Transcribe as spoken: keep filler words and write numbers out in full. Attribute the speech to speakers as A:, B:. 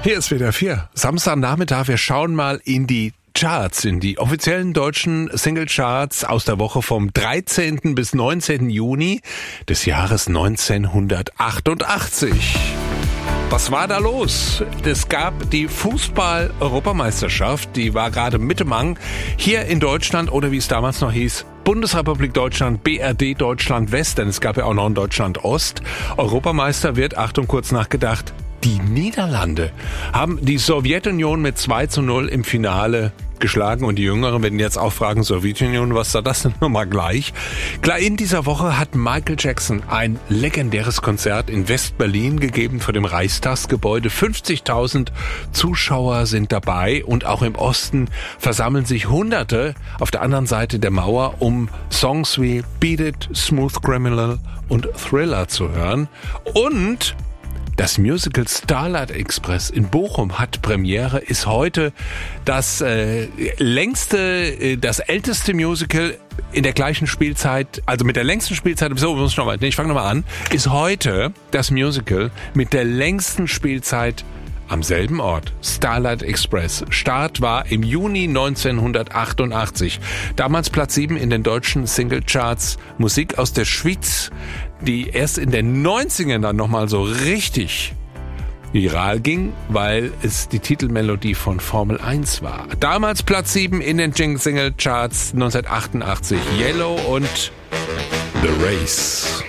A: Hier ist W D R vier. Samstagnachmittag. Wir schauen mal in die Charts, in die offiziellen deutschen Singlecharts aus der Woche vom dreizehnten bis neunzehnten Juni des Jahres neunzehnhundertachtundachtzig. Was war da los? Es gab die Fußball-Europameisterschaft, die war gerade Mitte Mang hier in Deutschland oder wie es damals noch hieß, Bundesrepublik Deutschland, B R D Deutschland West, denn es gab ja auch noch ein Deutschland Ost. Europameister wird, Achtung, kurz nachgedacht, die Niederlande haben die Sowjetunion mit zwei zu null im Finale geschlagen und die Jüngeren werden jetzt auch fragen, Sowjetunion, was war das denn nochmal gleich? Klar, in dieser Woche hat Michael Jackson ein legendäres Konzert in West-Berlin gegeben vor dem Reichstagsgebäude. fünfzigtausend Zuschauer sind dabei und auch im Osten versammeln sich Hunderte auf der anderen Seite der Mauer, um Songs wie Beat It, Smooth Criminal und Thriller zu hören. Und das Musical Starlight Express in Bochum hat Premiere, ist heute das äh, längste, äh, das älteste Musical in der gleichen Spielzeit, also mit der längsten Spielzeit, so muss ich nochmal, nee, ich fange nochmal an, ist heute das Musical mit der längsten Spielzeit am selben Ort, Starlight Express. Start war im Juni neunzehnhundertachtundachtzig. Damals Platz sieben in den deutschen Singlecharts. Musik aus der Schweiz, die erst in den neunzigern dann nochmal so richtig viral ging, weil es die Titelmelodie von Formel eins war. Damals Platz sieben in den Singlecharts neunzehnhundertachtundachtzig. Yellow und The Race.